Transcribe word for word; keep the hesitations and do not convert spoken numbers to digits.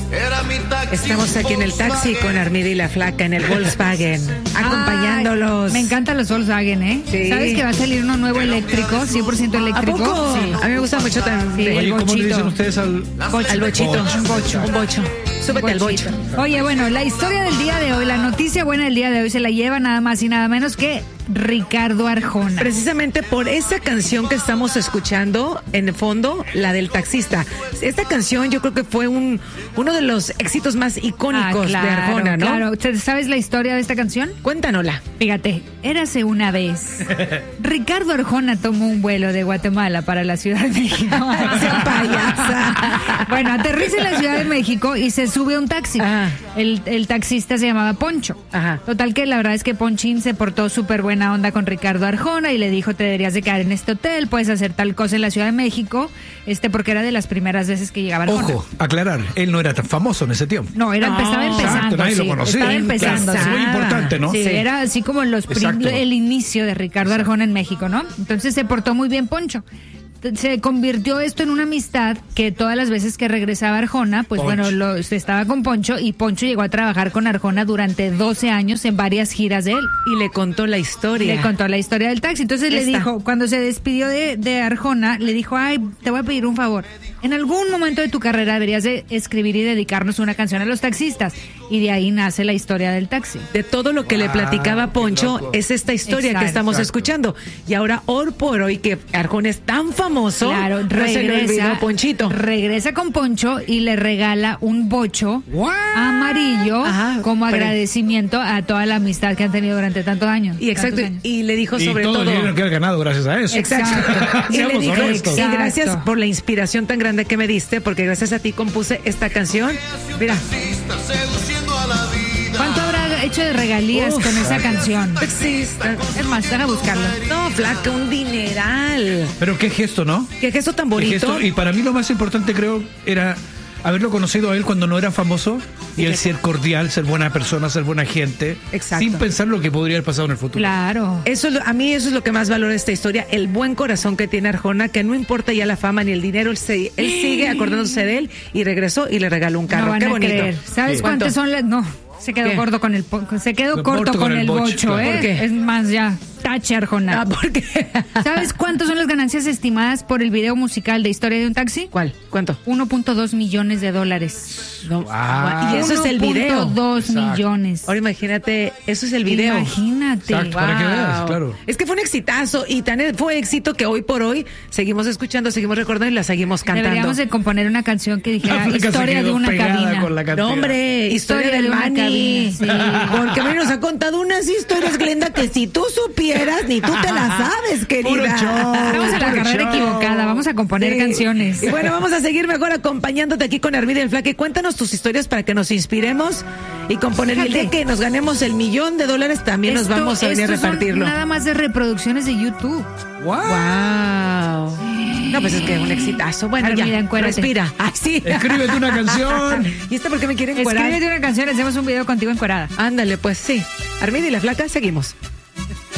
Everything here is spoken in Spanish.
Estamos aquí en el taxi con Armida y la Flaca en el Volkswagen, acompañándolos. Ay, me encantan los Volkswagen, ¿eh? Sí. ¿Sabes que va a salir uno nuevo eléctrico, cien por ciento eléctrico? ¿A poco? Sí. A mí me gusta mucho también. Sí, Oye, el ¿cómo le bochito. dicen ustedes al, Bocho. Al bochito. Bocho. Un bocho. Un bocho. Súbete al bocho. Oye, bueno, la historia del día de hoy, la noticia buena del día de hoy se la lleva nada más y nada menos que Ricardo Arjona. Precisamente por esa canción que estamos escuchando en el fondo, la del taxista. Esta canción yo creo que fue un uno de los éxitos más icónicos Ah, claro, de Arjona, ¿no? Claro, ¿sabes la historia de esta canción? Cuéntanosla. Fíjate, érase una vez. Ricardo Arjona tomó un vuelo de Guatemala para la Ciudad de México. Sea payasa. Bueno, aterriza en la Ciudad de México y se sube a un taxi. Ajá. El, el taxista se llamaba Poncho. Ajá. Total que la verdad es que Ponchín se portó súper buena onda con Ricardo Arjona y le dijo, te deberías de quedar en este hotel, puedes hacer tal cosa en la Ciudad de México, este porque era de las primeras veces que llegaba Arjona. Ojo, aclarar, él no era tan famoso en ese tiempo. No, era, No, estaba empezando. exacto, nadie lo sí, conocía. Estaba empezando. Claro, sí. muy importante, ¿no? Sí, Sí. era así como los prim- Exacto. el inicio de Ricardo Arjona en México, ¿no? Entonces se portó muy bien Poncho. Se convirtió esto en una amistad que todas las veces que regresaba Arjona, pues Poncho. bueno, lo, estaba con Poncho y Poncho llegó a trabajar con Arjona durante doce años en varias giras de él. Y le contó la historia. Le contó la historia del taxi. Entonces le Esta. dijo, cuando se despidió de, de Arjona, le dijo, ay, te voy a pedir un favor. En algún momento de tu carrera deberías de escribir y dedicarnos una canción a los taxistas. Y de ahí nace la historia del taxi. De todo lo que le platicaba qué Poncho, loco. es esta historia Exacto. que estamos Exacto. escuchando. Y ahora, hoy por hoy, que Arjona es tan famoso, Claro, no se le olvidó regresa, a Ponchito. regresa con Poncho y le regala un bocho What? amarillo Ajá, como pero- agradecimiento a toda la amistad que han tenido durante tantos años. Y exacto, tantos años. y le dijo Y sobre todo, todo. el dinero que ha ganado gracias a eso. Exacto. Y le Seamos dijo, honestos. y gracias Exacto. por la inspiración tan grande que me diste, porque gracias a ti compuse esta canción. Mira, ¿Cuánto habrá hecho de regalías Uf, con esa canción? taxista. Es más, deja buscarlo. No, Flaca, un dineral. Pero qué gesto, ¿no? Qué gesto tan Qué bonito. gesto. Y para mí lo más importante creo era haberlo conocido a él cuando no era famoso y él ser cordial, ser buena persona, ser buena gente, Exacto. sin pensar lo que podría haber pasado en el futuro. Claro. Eso es lo- a mí eso es lo que más valoro de esta historia, el buen corazón que tiene Arjona, que no importa ya la fama ni el dinero, él, se- él sigue acordándose de él y regresó y le regaló un carro. No van Qué a bonito. creer. ¿Sabes Sí. cuántas ¿Cuánto? son las? No, se quedó ¿Qué? corto con el po- se quedó Se corto con, el bocho, claro. ¿eh? ¿Por qué? Es más ya tache Arjona. Ah, ¿por qué? ¿Sabes cuántas son las ganancias estimadas por el video musical de Historia de un taxi? ¿Cuál? ¿Cuánto? uno punto dos millones de dólares. No. Wow. Y eso es el video. uno punto dos Exacto. millones. Ahora imagínate, eso es el video. Imagínate. Exacto. Para que veas, Wow. claro. Es que fue un exitazo y tan fue éxito que hoy por hoy seguimos escuchando, seguimos recordando y la seguimos cantando. Deberíamos de componer una canción que dijera La flaca se Historia de quedó una pegada cabina. con la cantidad. No, hombre, historia, Historia del de una Mani. cabina, sí. Porque Mani nos ha contado unas historias, Glenda, que si tú supieras, ni tú te las sabes, querida. Puro show. Estamos en la Puro carrera show. equivocada. Vamos a componer Sí. canciones. Y bueno, vamos a seguir mejor acompañándote aquí con Armida y el Flaque. Cuéntanos tus historias para que nos inspiremos y componer. Y el día Fíjate. que nos ganemos el millón de dólares también nos Esto- vamos a venir a estos son repartirlo. nada más de reproducciones de YouTube. Wow. Wow. No, pues es que un exitazo. Bueno, Armida, ya, encuérate. respira. Ay, sí. Escríbete una canción. ¿Y esta por qué me quieren encuerar? Escríbete una canción, hacemos un video contigo encuerada. Ándale, pues sí. Armida y la Flaca, seguimos.